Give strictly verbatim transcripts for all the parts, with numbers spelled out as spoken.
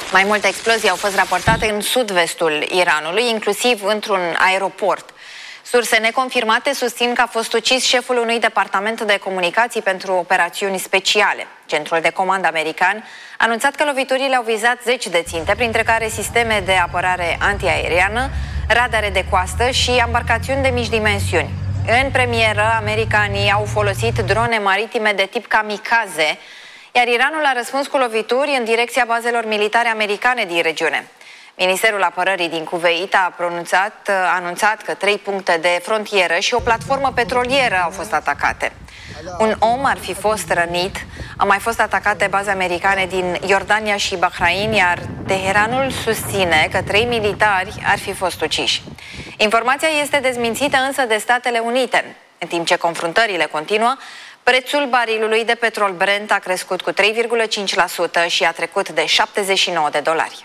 Mai multe explozii au fost raportate în sud-vestul Iranului, inclusiv într-un aeroport. Surse neconfirmate susțin că a fost ucis șeful unui departament de comunicații pentru operațiuni speciale. Centrul de comandă american a anunțat că loviturile au vizat zeci de ținte, printre care sisteme de apărare antiaeriană, radare de coastă și embarcațiuni de mici dimensiuni. În premieră, americanii au folosit drone maritime de tip kamikaze, iar Iranul a răspuns cu lovituri în direcția bazelor militare americane din regiune. Ministerul Apărării din Cuveit a, pronunțat, a anunțat că trei puncte de frontieră și o platformă petrolieră au fost atacate. Un om ar fi fost rănit, au mai fost atacate baze americane din Iordania și Bahrain, iar Teheranul susține că trei militari ar fi fost uciși. Informația este dezmințită însă de Statele Unite. În timp ce confruntările continuă, prețul barilului de petrol Brent a crescut cu trei virgulă cinci la sută și a trecut de șaptezeci și nouă de dolari.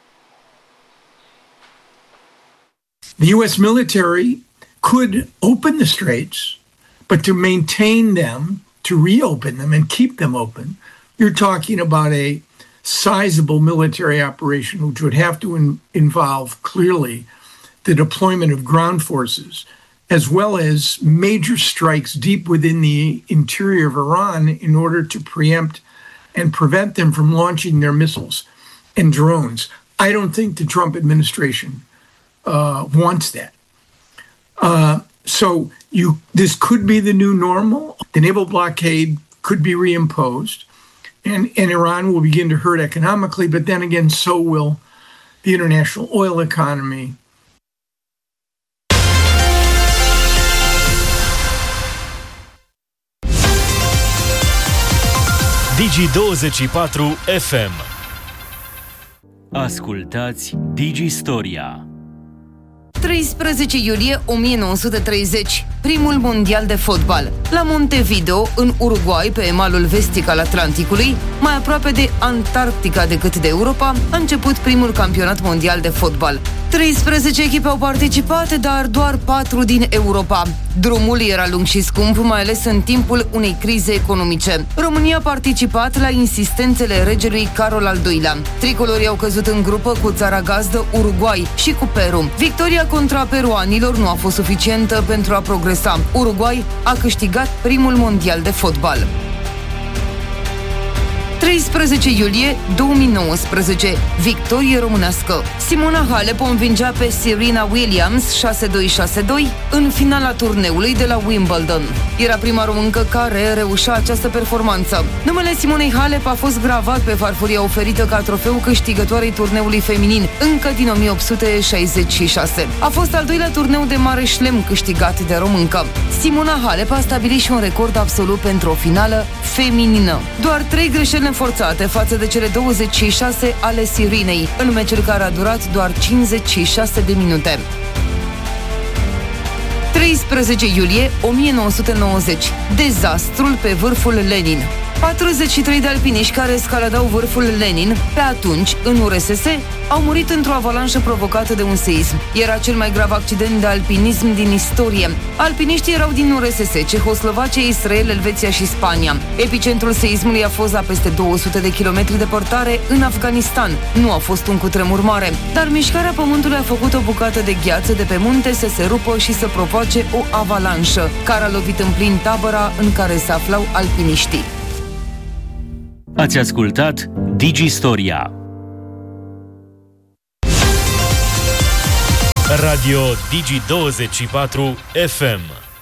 The U S military could open the straits, but to maintain them, to reopen them and keep them open, you're talking about a sizable military operation which would have to in, involve clearly the deployment of ground forces, as well as major strikes deep within the interior of Iran in order to preempt and prevent them from launching their missiles and drones. I don't think the Trump administration uh, wants that. Uh, so you, this could be the new normal. The naval blockade could be reimposed, and, and Iran will begin to hurt economically, but then again, so will the international oil economy. Digi douăzeci și patru F M. Ascultați Digi Storia. treisprezece iulie o mie nouă sute treizeci, primul mondial de fotbal. La Montevideo, în Uruguay, pe malul vestic al Atlanticului, mai aproape de Antarctica decât de Europa, a început primul campionat mondial de fotbal. treisprezece echipe au participat, dar doar patru din Europa. Drumul era lung și scump, mai ales în timpul unei crize economice. România a participat la insistențele regelui Carol al doilea. Tricolorii au căzut în grupă cu țara gazdă Uruguay și cu Peru. Victoria contra peruanilor nu a fost suficientă pentru a progresa. Uruguay a câștigat primul mondial de fotbal. treisprezece iulie două mii nouăsprezece, victorie românească. Simona Halep o învingea pe Serena Williams șase doi șase doi în finala turneului de la Wimbledon. Era prima româncă care reușea această performanță. Numele Simonei Halep a fost gravat pe farfuria oferită ca trofeu câștigătoarei turneului feminin încă din o mie opt sute șaizeci și șase. A fost al doilea turneu de mare șlem câștigat de româncă. Simona Halep a stabilit și un record absolut pentru o finală feminină. Doar trei greșeli forțate față de cele douăzeci și șase ale Sirenei, în meciul care a durat doar cincizeci și șase de minute. treisprezece iulie o mie nouă sute nouăzeci. Dezastrul pe vârful Lenin. patruzeci și trei de alpiniști care escaladau vârful Lenin, pe atunci, în U R S S, au murit într-o avalanșă provocată de un seism. Era cel mai grav accident de alpinism din istorie. Alpiniștii erau din U R S S, Cehoslovacia, Israel, Elveția și Spania. Epicentrul seismului a fost la peste două sute de kilometri departare în Afganistan. Nu a fost un cutremur mare, dar mișcarea pământului a făcut o bucată de gheață de pe munte să se rupă și să provoace o avalanșă, care a lovit în plin tabăra în care se aflau alpiniștii. Ați ascultat Digi Storia. Radio Digi douăzeci și patru F M.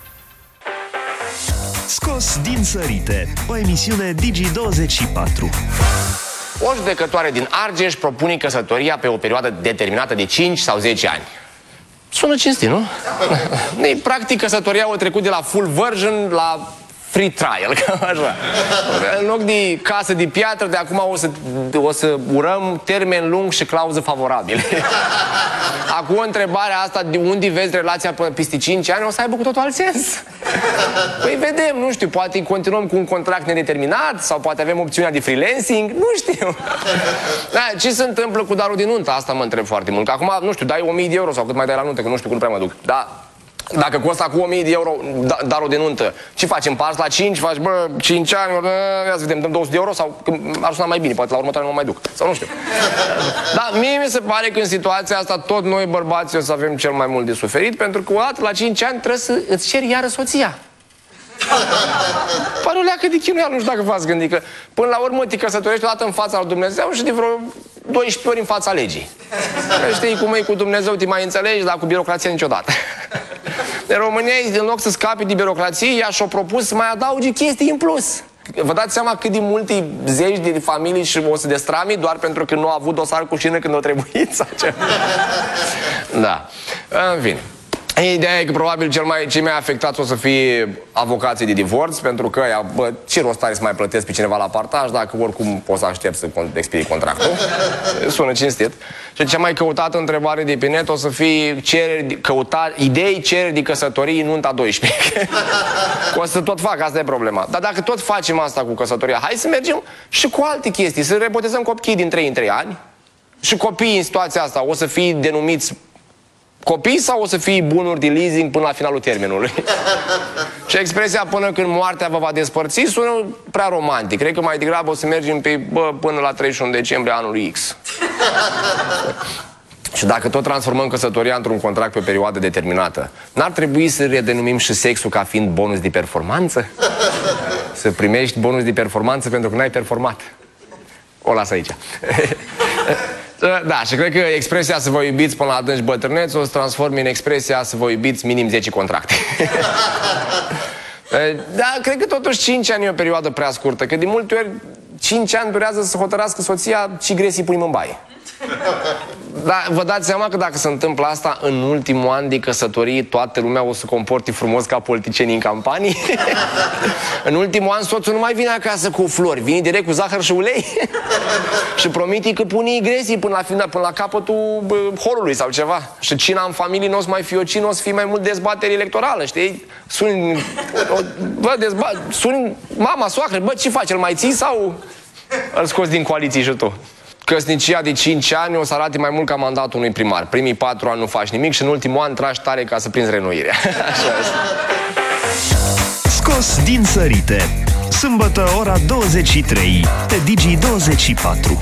Scos din sărite, o emisiune Digi douăzeci și patru. O judecătoare din Argeș propune căsătoria pe o perioadă determinată de cinci sau zece ani. Sună cinstit, nu? Practic, căsătoria o trecut de la full version la free trial, cam așa. În loc de casă de piatră, de acum o să, o să urăm termen lung și clauză favorabile. Acum întrebarea asta, de unde vezi relația peste cinci ani, o să aibă cu totul alt sens. Păi vedem, nu știu, poate continuăm cu un contract nedeterminat sau poate avem opțiunea de freelancing, nu știu. Da, ce se întâmplă cu darul din nuntă? Asta mă întreb foarte mult. Că acum, nu știu, dai o mie de euro sau cât mai dai la nuntă, că nu știu cum prea mă duc. Da. Dacă costă cu o mie de euro da, darul de nuntă, ce faci? Împarți la cinci, faci, bă, cinci ani, ia să vedem, dăm două sute de euro sau ar suna mai bine, poate la următoare nu mai duc, sau nu știu. Dar mie mi se pare că în situația asta tot noi bărbații o să avem cel mai mult de suferit, pentru că odată la cinci ani trebuie să îți ceri iară soția. Pare o leacă de chinuială, nu știu dacă v-ați gândit că până la urmă te căsătorești o dată în fața lui Dumnezeu și de vreo doisprezece ori în fața legii. Că știi cum e cu Dumnezeu, te mai înțelegi, dar cu birocrația niciodată. În România, în loc să scapi de birocrație, ea și-o propus să mai adauge chestii în plus. Vă dați seama cât de multe zeci de familii și o să destrami doar pentru că nu a avut dosar cu șină când o trebuit sau ce? Da. În fine. Ideea e că probabil cel mai, cei mai afectați o să fie avocații de divorț, pentru că ea, bă, ce rost are să mai plătesc pe cineva la partaj dacă oricum poți să aștept să expiri contractul. Sună cinstit. Și cea mai căutată întrebare de pe net o să fie cereri, căuta, idei, cereri de căsătorii în nunta doisprezece. O să tot fac, asta e problema. Dar dacă tot facem asta cu căsătoria, hai să mergem și cu alte chestii, să rebotezăm copiii din trei în trei ani și copiii în situația asta o să fie denumiți copii sau o să fie bunuri de leasing până la finalul termenului? Și expresia până când moartea vă va despărți sună prea romantic. Cred că mai degrabă o să mergem pe, bă, până la treizeci și unu decembrie anului X. Și dacă tot transformăm căsătoria într-un contract pe perioadă determinată, n-ar trebui să redenumim și sexul ca fiind bonus de performanță? Să primești bonus de performanță pentru că n-ai performat. O las aici. Da, și cred că expresia să vă iubiți până la adânci bătrâneți o să transformi în expresia să vă iubiți minim zece contracte. Da, cred că totuși cinci ani e o perioadă prea scurtă, că de multe ori cinci ani durează să hotărască soția ce gresii punem în baie. Dar vă dați seama că dacă se întâmplă asta în ultimul an de căsătorie, toată lumea o să comporte frumos ca politicienii în campanii? În ultimul an soțul nu mai vine acasă cu flori, vine direct cu zahăr și ulei și promite că pune gresii până la, final, până la capătul bă, holului sau ceva. Și cina în familie nu o să mai fie o cină, o să fie mai mult dezbatere electorală, știi? Suni, o, bă, dezba, suni mama, soacră, bă, ce faci, îl mai ții sau îl scoți din coaliție și tu? Căsnicia de cinci ani o să arate mai mult ca mandatul unui primar. Primii patru ani nu faci nimic și în ultimul an tragi tare ca să prinzi reînnoirea. Scos din sărite. Sâmbătă, ora douăzeci și trei, pe Digi douăzeci și patru.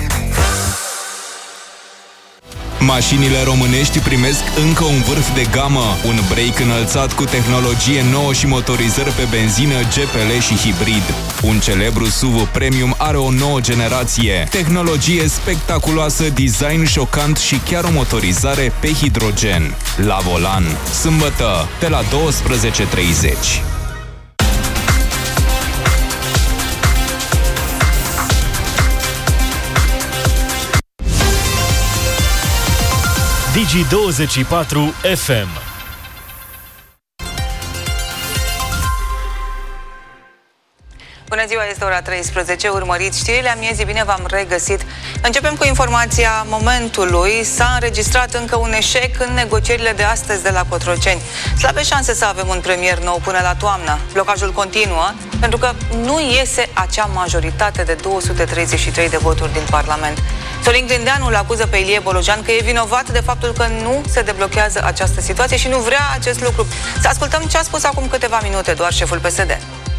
Mașinile românești primesc încă un vârf de gamă, un brake înălțat cu tehnologie nouă și motorizări pe benzină, G P L și hibrid. Un celebru S U V premium are o nouă generație, tehnologie spectaculoasă, design șocant și chiar o motorizare pe hidrogen. La volan, sâmbătă, de la douăsprezece treizeci. Digi douăzeci și patru F M. Bună ziua, este ora treisprezece, urmăriți știrile amiezii, bine v-am regăsit. Începem cu informația momentului. S-a înregistrat încă un eșec în negocierile de astăzi de la Cotroceni. Slabe șanse să avem un premier nou până la toamnă. Blocajul continuă pentru că nu iese acea majoritate de două sute treizeci și trei de voturi din Parlament. Sorin Grindeanu îl acuză pe Ilie Bolojan că e vinovat de faptul că nu se deblochează această situație și nu vrea acest lucru. Să ascultăm ce a spus acum câteva minute doar șeful P S D.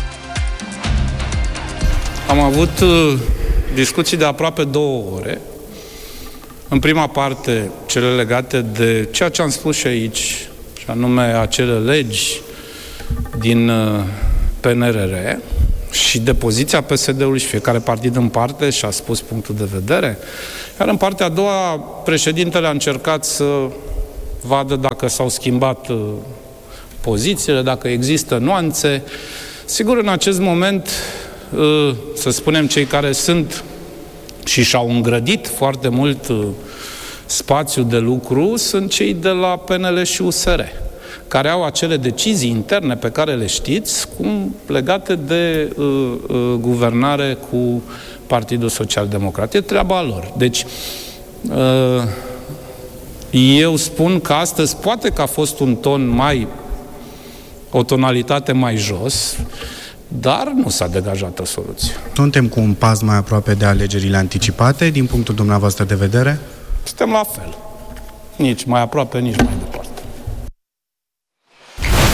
Am avut uh, discuții de aproape două ore. În prima parte, cele legate de ceea ce am spus și aici, și anume acele legi din uh, P N R R și de poziția P S D-ului și fiecare partid în parte și-a spus punctul de vedere. Iar în partea a doua, președintele a încercat să vadă dacă s-au schimbat uh, pozițiile, dacă există nuanțe. Sigur, în acest moment, să spunem, cei care sunt și și-au îngrădit foarte mult spațiu de lucru sunt cei de la P N L și U S R, care au acele decizii interne pe care le știți, cum legate de uh, uh, guvernare cu Partidul Social Democrat. E treaba lor. Deci, uh, eu spun că astăzi poate că a fost un ton mai, o tonalitate mai jos, dar nu s-a degajat o soluție. Suntem cu un pas mai aproape de alegerile anticipate, din punctul dumneavoastră de vedere? Suntem la fel. Nici mai aproape, nici mai departe.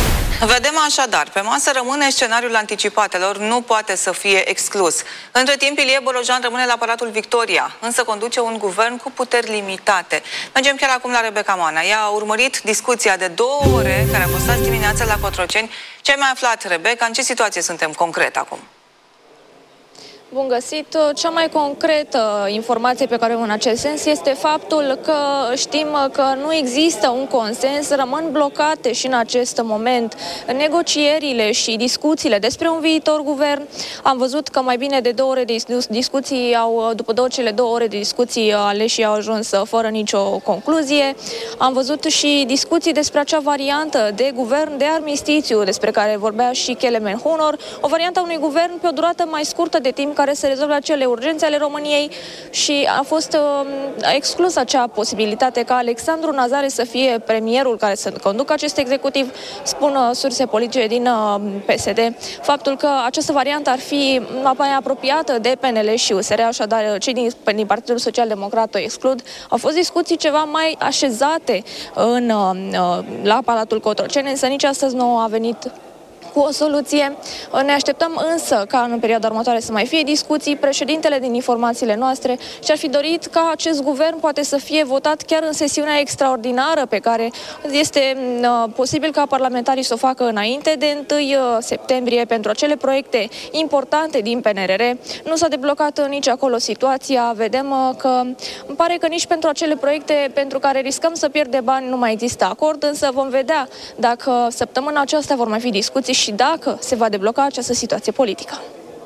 Vedem așadar, pe masă rămâne scenariul anticipatelor, nu poate să fie exclus. Între timp, Ilie Bolojan rămâne la Palatul Victoria, însă conduce un guvern cu puteri limitate. Mergem chiar acum la Rebecca Manea. Ea a urmărit discuția de două ore care a fost azi dimineața la Cotroceni. Ce ai mai aflat, Rebecca? În ce situație suntem concret acum? Bun găsit! Cea mai concretă informație pe care o în acest sens este faptul că știm că nu există un consens, rămân blocate și în acest moment negocierile și discuțiile despre un viitor guvern. Am văzut că mai bine de două ore de discuții, au, după două cele două ore de discuții, aleșii au ajuns fără nicio concluzie. Am văzut și discuții despre acea variantă de guvern de armistițiu despre care vorbea și Kelemen Hunor, o variantă a unui guvern pe o durată mai scurtă de timp care să rezolve acele urgențe ale României și a fost uh, exclusă acea posibilitate ca Alexandru Nazare să fie premierul care să conducă acest executiv, spun uh, surse politice din uh, P S D. Faptul că această variantă ar fi mai apropiată de P N L și U S R, așadar cei din, din Partidul Social Democrat o exclud. Au fost discuții ceva mai așezate în, uh, la Palatul Cotroceni, însă nici astăzi nu a venit cu o soluție. Ne așteptăm însă ca în perioada următoare să mai fie discuții. Președintele, din informațiile noastre, și-ar fi dorit ca acest guvern poate să fie votat chiar în sesiunea extraordinară pe care este uh, posibil ca parlamentarii să o facă înainte de întâi septembrie pentru acele proiecte importante din P N R R. Nu s-a deblocat nici acolo situația. Vedem uh, că îmi pare că nici pentru acele proiecte pentru care riscăm să pierdem bani nu mai există acord, însă vom vedea dacă săptămâna aceasta vor mai fi discuții și dacă se va debloca această situație politică.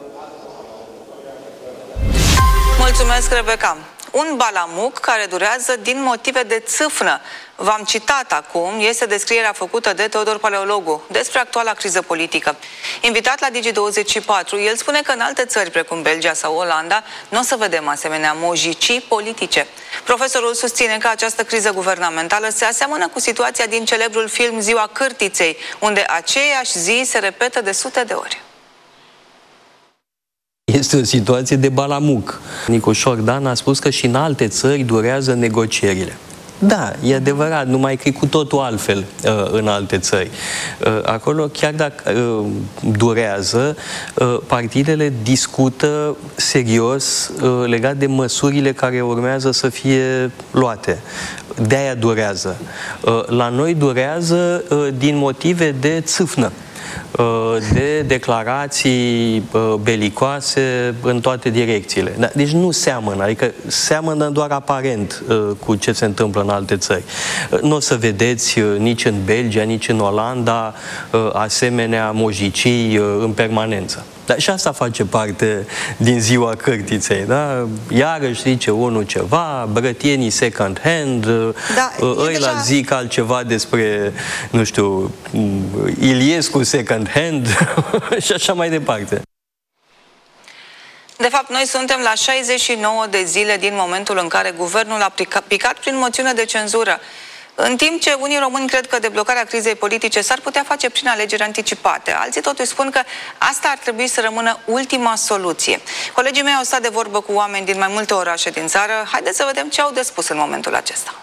Mulțumesc, Rebecca. Un balamuc care durează din motive de țâfnă. V-am citat acum, este descrierea făcută de Teodor Paleologu despre actuala criză politică. Invitat la Digi douăzeci și patru, el spune că în alte țări precum Belgia sau Olanda nu o să vedem asemenea mojicii politice. Profesorul susține că această criză guvernamentală se aseamănă cu situația din celebrul film Ziua Cârtiței, unde aceeași zi se repetă de sute de ori. Este o situație de balamuc. Nicușor Dan a spus că și în alte țări durează negocierile. Da, e adevărat, numai că e cu totul altfel uh, în alte țări. Uh, acolo, chiar dacă uh, durează, uh, partidele discută serios uh, legat de măsurile care urmează să fie luate. De-aia durează. Uh, la noi durează uh, din motive de țâfnă, de declarații belicoase în toate direcțiile. Deci nu seamănă, adică seamănă doar aparent cu ce se întâmplă în alte țări. Nu o să vedeți nici în Belgia, nici în Olanda asemenea mojicii în permanență. Dar și asta face parte din Ziua Cârtiței, da? Iarăși zice unul ceva, brătienii second hand, da, ăia deja... zic altceva despre, nu știu, Iliescu second hand și așa mai departe. De fapt, noi suntem la șaizeci și nouă de zile din momentul în care guvernul a picat prin moțiune de cenzură. În timp ce unii români cred că deblocarea crizei politice s-ar putea face prin alegeri anticipate, alții totuși spun că asta ar trebui să rămână ultima soluție. Colegii mei au stat de vorbă cu oameni din mai multe orașe din țară. Haideți să vedem ce au de spus în momentul acesta.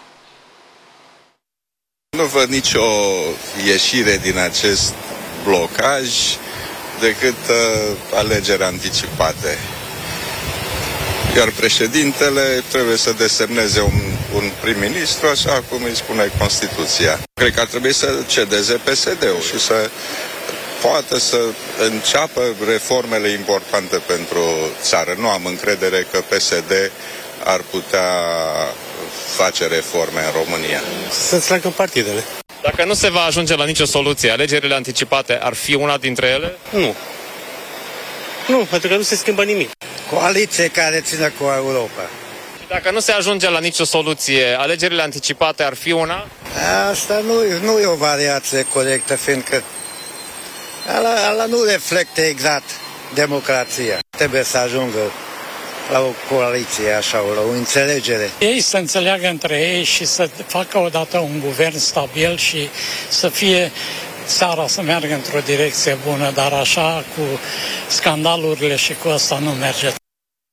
Nu văd nicio ieșire din acest blocaj decât uh, alegeri anticipate. Iar președintele trebuie să desemneze un, un prim-ministru, așa cum îi spune Constituția. Cred că ar trebui să cedeze P S D-ul și să poată să înceapă reformele importante pentru țară. Nu am încredere că P S D ar putea face reforme în România. Să-ți treacă partidele. Dacă nu se va ajunge la nicio soluție, alegerile anticipate ar fi una dintre ele? Nu. Nu, pentru că nu se schimbă nimic. Coaliție care ține cu Europa. Și dacă nu se ajunge la nicio soluție, alegerile anticipate ar fi una? Asta nu, nu e o variație corectă, fiindcă ala, ala nu reflectă exact democrația. Trebuie să ajungă la o coaliție, așa, la o înțelegere. Ei să înțeleagă între ei și să facă odată un guvern stabil și să fie țara să meargă într-o direcție bună, dar așa cu scandalurile și cu asta nu merge.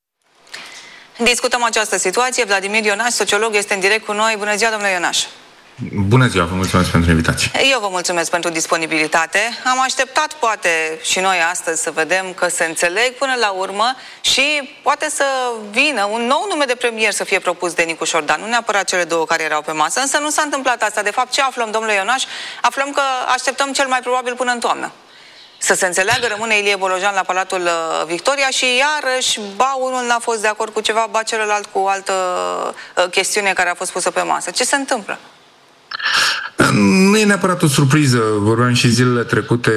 Discutăm această situație. Vladimir Ionaș, sociolog, este în direct cu noi. Bună ziua, domnule Ionaș! Bună ziua, vă mulțumesc pentru invitație. Eu vă mulțumesc pentru disponibilitate. Am așteptat poate și noi astăzi să vedem că se înțeleg până la urmă și poate să vină un nou nume de premier să fie propus de Nicu Șordan, nu neapărat cele două care erau pe masă, însă nu s-a întâmplat asta. De fapt, ce aflăm, domnule Ionaș? Aflăm că așteptăm cel mai probabil până în toamnă. Să se înțeleagă, rămâne Ilie Bolojan la Palatul Victoria și iarăși, ba unul n-a fost de acord cu ceva, ba celălalt cu altă chestiune care a fost pusă pe masă. Ce se întâmplă? Nu e neapărat o surpriză. Vorbeam și zilele trecute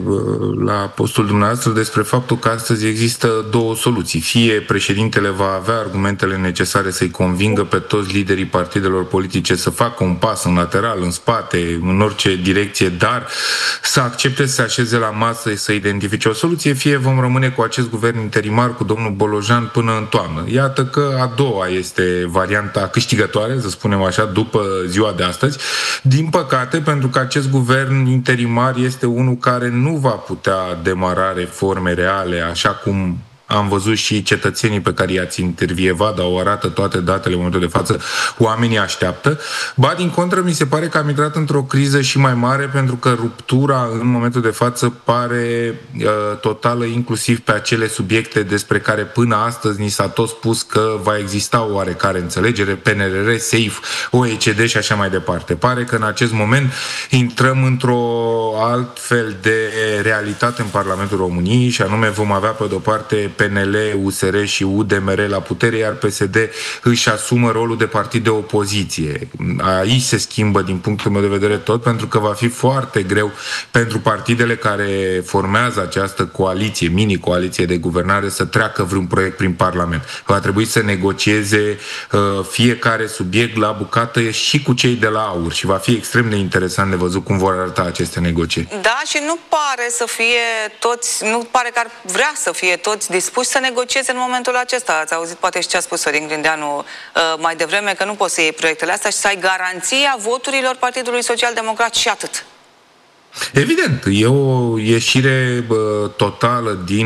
la postul dumneavoastră despre faptul că astăzi există două soluții. Fie președintele va avea argumentele necesare să-i convingă pe toți liderii partidelor politice să facă un pas în lateral, în spate, în orice direcție, dar să accepte să se așeze la masă, să identifice o soluție, fie vom rămâne cu acest guvern interimar cu domnul Bolojan până în toamnă. Iată că a doua este varianta câștigătoare, să spunem așa, după ziua de astăzi. Din păcate, pentru că acest guvern interimar este unul care nu va putea demara reforme reale, așa cum am văzut și cetățenii pe care i-ați intervievat, dar o arată toate datele în momentul de față, oamenii așteaptă. Ba, din contră, mi se pare că am intrat într-o criză și mai mare, pentru că ruptura în momentul de față pare uh, totală, inclusiv pe acele subiecte despre care până astăzi ni s-a tot spus că va exista o oarecare înțelegere, P N R R, SAFE, O E C D și așa mai departe. Pare că în acest moment intrăm într-o altfel de realitate în Parlamentul României și anume vom avea pe de-o parte P N L, U S R și U D M R la putere, iar P S D își asumă rolul de partid de opoziție. Aici se schimbă, din punctul meu de vedere, tot, pentru că va fi foarte greu pentru partidele care formează această coaliție, mini-coaliție de guvernare, să treacă vreun proiect prin Parlament. Va trebui să negocieze uh, fiecare subiect la bucată și cu cei de la AUR și va fi extrem de interesant de văzut cum vor arăta aceste negocieri. Da, și nu pare să fie toți, nu pare că ar vrea să fie toți dispuși să negocieze în momentul acesta. Ați auzit poate și ce a spus Sorin Grindeanu uh, mai devreme, că nu poți să iei proiectele astea și să ai garanția voturilor Partidului Social Democrat și atât. Evident, e o ieșire bă, totală din,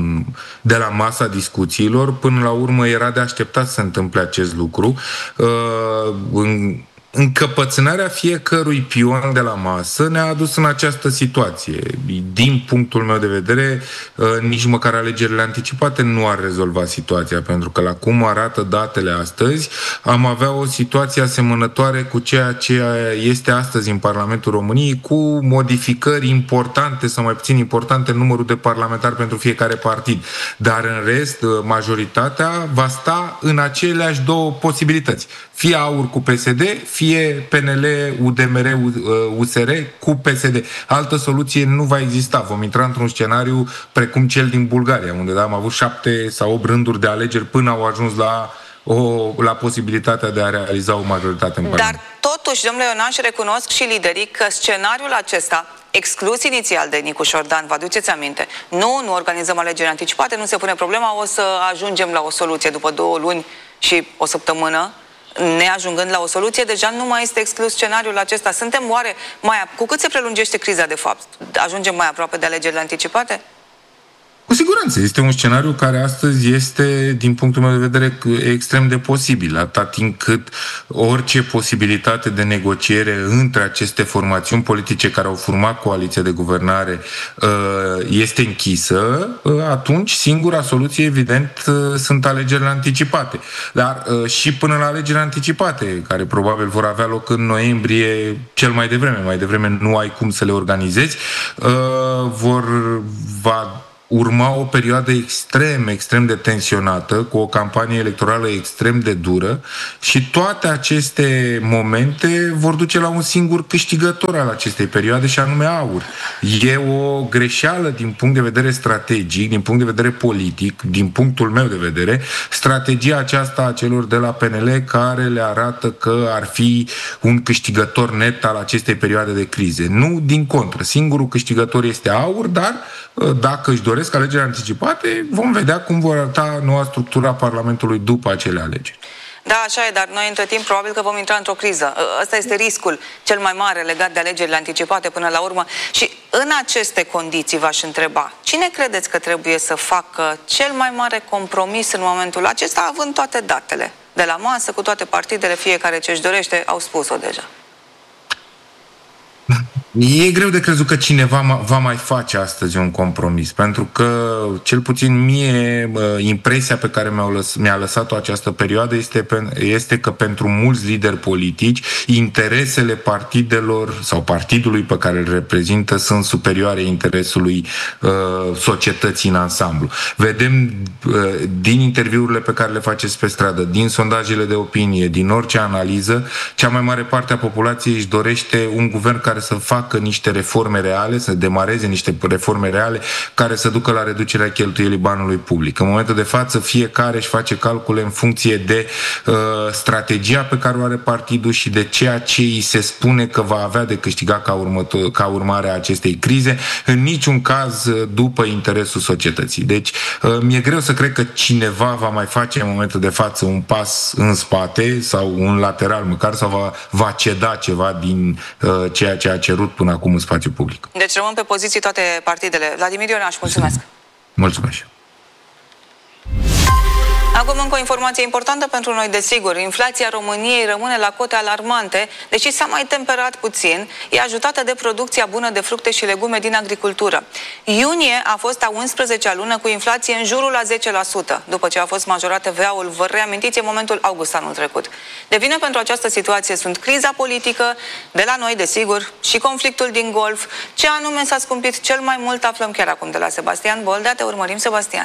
de la masa discuțiilor. Până la urmă era de așteptat să se întâmple acest lucru. Uh, în, Încăpățânarea fiecărui pion de la masă ne-a adus în această situație. Din punctul meu de vedere, nici măcar alegerile anticipate nu ar rezolva situația, pentru că la cum arată datele astăzi, am avea o situație asemănătoare cu ceea ce este astăzi în Parlamentul României, cu modificări importante sau mai puțin importante în numărul de parlamentari pentru fiecare partid. Dar în rest, majoritatea va sta în aceleași două posibilități. Fie AUR cu P S D, fie P N L, U D M R, U S R cu P S D. Altă soluție nu va exista. Vom intra într-un scenariu precum cel din Bulgaria, unde da, am avut șapte sau opt rânduri de alegeri până au ajuns la, o, la posibilitatea de a realiza o majoritate în Parlament. Dar totuși, domnule Ionaș, recunosc și liderii că scenariul acesta, exclus inițial de Nicu Șordan, vă aduceți aminte, nu, nu organizăm alegeri anticipate, nu se pune problema, o să ajungem la o soluție după două luni și o săptămână, neajungând la o soluție, deja nu mai este exclus scenariul acesta. Suntem oare mai... Cu cât se prelungește criza, de fapt? Ajungem mai aproape de alegerile anticipate? Cu siguranță. Este un scenariu care astăzi este, din punctul meu de vedere, extrem de posibil, atât timp cât orice posibilitate de negociere între aceste formațiuni politice care au format coaliția de guvernare este închisă, atunci singura soluție, evident, sunt alegerile anticipate. Dar și până la alegerile anticipate, care probabil vor avea loc în noiembrie cel mai devreme, mai devreme nu ai cum să le organizezi, vor va urma o perioadă extrem, extrem de tensionată, cu o campanie electorală extrem de dură și toate aceste momente vor duce la un singur câștigător al acestei perioade și anume AUR. E o greșeală din punct de vedere strategic, din punct de vedere politic, din punctul meu de vedere, strategia aceasta a celor de la P N L care le arată că ar fi un câștigător net al acestei perioade de crize. Nu, din contră. Singurul câștigător este AUR, dar dacă își doresc alegeri anticipate, vom vedea cum vor arăta noua structură a Parlamentului după acele alegeri. Da, așa e, dar noi între timp probabil că vom intra într-o criză. Ăsta este riscul cel mai mare legat de alegerile anticipate până la urmă. Și în aceste condiții v-aș întreba, cine credeți că trebuie să facă cel mai mare compromis în momentul acesta, având toate datele de la masă, cu toate partidele, fiecare ce își dorește, au spus-o deja? E greu de crezut că cineva va mai face astăzi un compromis, pentru că, cel puțin mie, impresia pe care mi-a lăs- mi-a lăsat-o această perioadă este, este că pentru mulți lideri politici, interesele partidelor sau partidului pe care îl reprezintă sunt superioare interesului uh, societății în ansamblu. Vedem uh, din interviurile pe care le faceți pe stradă, din sondajele de opinie, din orice analiză, cea mai mare parte a populației își dorește un guvern care să facă niște reforme reale, să demareze niște reforme reale care să ducă la reducerea cheltuielii banului public. În momentul de față, fiecare își face calcule în funcție de uh, strategia pe care o are partidul și de ceea ce îi se spune că va avea de câștigat ca, următor, ca urmare a acestei crize, în niciun caz după interesul societății. Deci, uh, mi-e greu să cred că cineva va mai face în momentul de față un pas în spate sau un lateral măcar, sau va, va ceda ceva din uh, ceea ce a cerut până acum în spațiu public. Deci rămân pe poziții toate partidele. Vladimir Ionaș, mulțumesc! Mulțumesc! Acum încă o informație importantă pentru noi, desigur. Inflația României rămâne la cote alarmante, deși s-a mai temperat puțin, e ajutată de producția bună de fructe și legume din agricultură. Iunie a fost a unsprezecea lună cu inflație în jurul la zece la sută, după ce a fost majorat T V A-ul, vă reamintiți, în momentul august anul trecut. De vină pentru această situație sunt criza politică de la noi, desigur, și conflictul din Golf. Ce anume s-a scumpit cel mai mult aflăm chiar acum de la Sebastian Boldea. Te urmărim, Sebastian.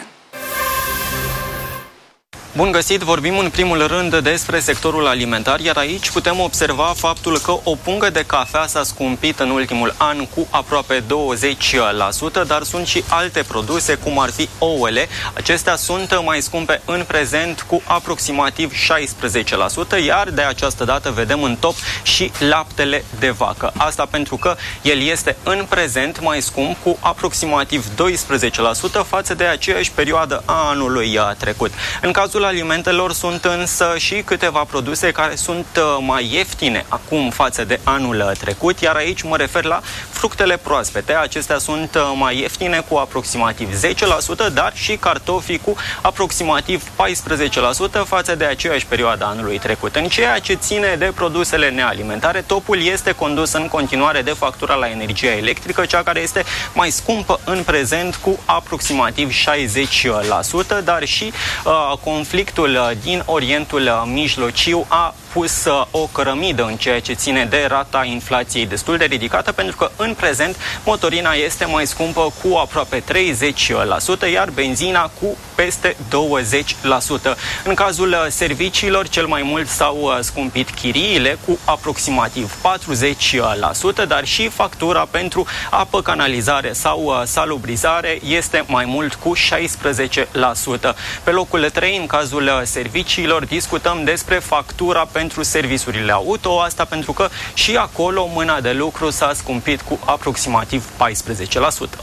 Bun găsit, vorbim în primul rând despre sectorul alimentar, iar aici putem observa faptul că o pungă de cafea s-a scumpit în ultimul an cu aproape douăzeci la sută, dar sunt și alte produse, cum ar fi ouăle. Acestea sunt mai scumpe în prezent cu aproximativ șaisprezece la sută, iar de această dată vedem în top și laptele de vacă. Asta pentru că el este în prezent mai scump cu aproximativ doisprezece la sută față de aceeași perioadă a anului trecut. În cazul alimentelor sunt însă și câteva produse care sunt mai ieftine acum față de anul trecut, iar aici mă refer la fructele proaspete. Acestea sunt mai ieftine cu aproximativ zece la sută, dar și cartofii cu aproximativ paisprezece la sută față de aceeași perioadă anului trecut. În ceea ce ține de produsele nealimentare, topul este condus în continuare de factura la energia electrică, cea care este mai scumpă în prezent cu aproximativ șaizeci la sută, dar și uh, conflictul din Orientul Mijlociu a pus o cărămidă în ceea ce ține de rata inflației destul de ridicată, pentru că în prezent motorina este mai scumpă cu aproape treizeci la sută, iar benzina cu peste douăzeci la sută. În cazul serviciilor, cel mai mult s-au scumpit chiriile cu aproximativ patruzeci la sută, dar și factura pentru apă, canalizare sau salubrizare este mai mult cu șaisprezece la sută. Pe locul trei, în cazul serviciilor, discutăm despre factura pentru serviciurile auto, asta pentru că și acolo mâna de lucru s-a scumpit cu aproximativ paisprezece la sută.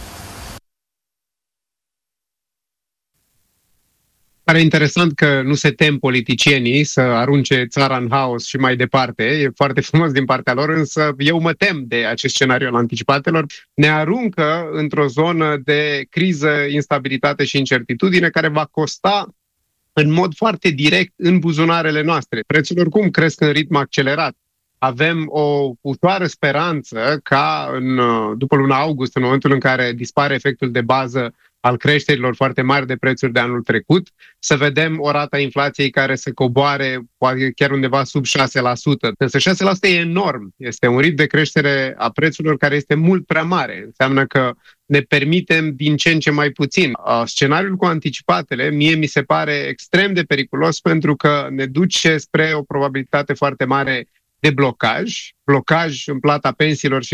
Pare interesant că nu se tem politicienii să arunce țara în haos și mai departe. E foarte frumos din partea lor, însă eu mă tem de acest scenariu al anticipatelor. Ne aruncă într-o zonă de criză, instabilitate și incertitudine care va costa în mod foarte direct în buzunarele noastre. Prețurile oricum cresc în ritm accelerat. Avem o ușoară speranță ca în, după luna august, în momentul în care dispare efectul de bază al creșterilor foarte mari de prețuri de anul trecut, să vedem o rată a inflației care să coboare poate chiar undeva sub șase la sută. Însă șase la sută e enorm. Este un ritm de creștere a prețurilor care este mult prea mare. Înseamnă că ne permitem din ce în ce mai puțin. Scenariul cu anticipatele mie mi se pare extrem de periculos, pentru că ne duce spre o probabilitate foarte mare de blocaj, blocaj în plata pensiilor și